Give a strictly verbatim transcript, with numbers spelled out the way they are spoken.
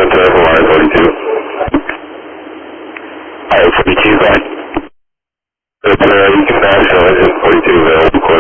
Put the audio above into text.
Houston to Hawaii forty-two. Alright, forty-two, go ahead. International Engine forty-two available.